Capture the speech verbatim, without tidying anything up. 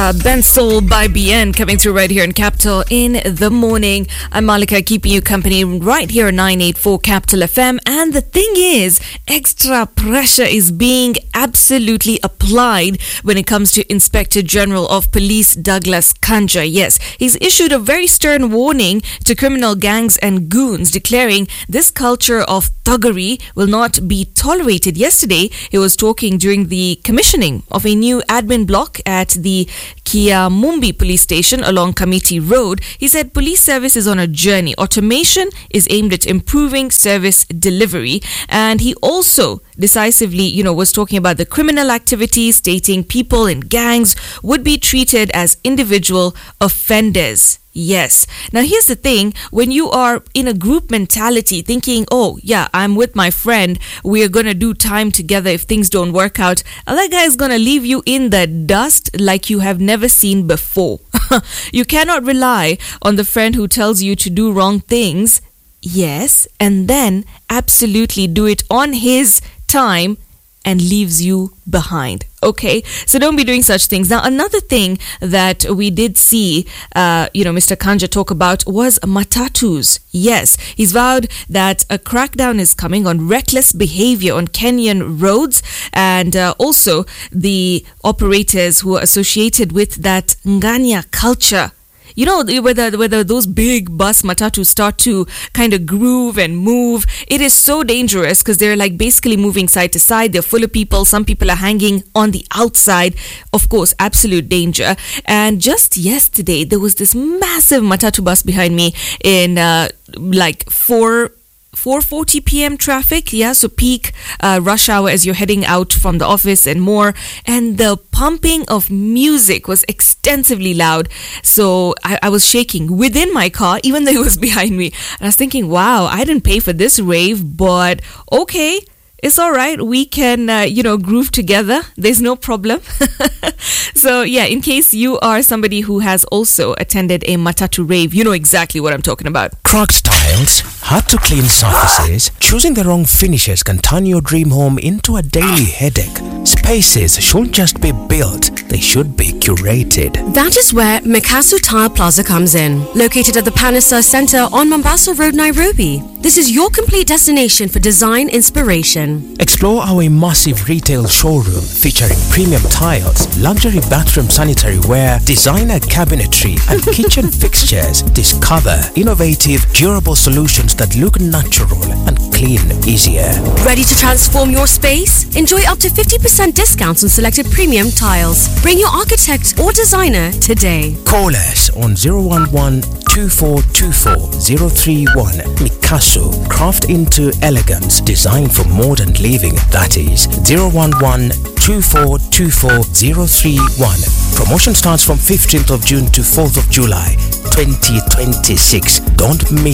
Uh, Ben Soul by B N coming through right here in Capital in the morning. I'm Malika, keeping you company right here at nine eighty-four Capital F M. And the thing is, extra pressure is being absolutely applied when it comes to Inspector General of Police Douglas Kanja. Yes, he's issued a very stern warning to criminal gangs and goons, declaring this culture of thuggery will not be tolerated. Yesterday, he was talking during the commissioning of a new admin block at the Kiamumbi police station along Kamiti Road. He said police service is on a journey. Automation is aimed at improving service delivery. And he also decisively, you know, was talking about the criminal activity, stating people in gangs would be treated as individual offenders. Yes. Now, here's the thing. When you are in a group mentality thinking, oh, yeah, I'm with my friend, we're going to do time together if things don't work out, other guy is going to leave you in the dust like you have never seen before. You cannot rely on the friend who tells you to do wrong things, yes, and then absolutely do it on his time and leaves you behind. Okay, so don't be doing such things. Now, another thing that we did see, uh, you know, Mister Kanja talk about was matatus. Yes, he's vowed that a crackdown is coming on reckless behavior on Kenyan roads, and uh, also the operators who are associated with that Nganya culture. You know, whether whether those big bus matatus start to kind of groove and move, it is so dangerous because they're like basically moving side to side. They're full of people. Some people are hanging on the outside. Of course, absolute danger. And just yesterday, there was this massive matatu bus behind me in uh, like four... four forty p.m. traffic, yeah, so peak uh, rush hour as you're heading out from the office and more, and the pumping of music was extensively loud, so I, I was shaking within my car, even though it was behind me, and I was thinking, wow, I didn't pay for this rave, but okay, it's all right. We can, uh, you know, groove together. There's no problem. So, yeah, in case you are somebody who has also attended a matatu rave, you know exactly what I'm talking about. Cracked tiles, hard to clean surfaces, choosing the wrong finishes can turn your dream home into a daily headache. Spaces shouldn't just be built, they should be curated. That is where Mikasu Tile Plaza comes in. Located at the Panasa Center on Mombasa Road, Nairobi. This is your complete destination for design inspiration. Explore our immersive retail showroom featuring premium tiles, luxury bathroom sanitary ware, designer cabinetry, and kitchen fixtures. Discover innovative, durable solutions that look natural and clean easier. Ready to transform your space? Enjoy up to fifty percent discounts on selected premium tiles. Bring your architect or designer today. Call us on zero one one, two four two four, zero three one. Mikasu, craft into elegance, designed for modern living. That is zero one one, two four two four, zero three one. Promotion starts from fifteenth of June to fourth of July, twenty twenty-six. Don't miss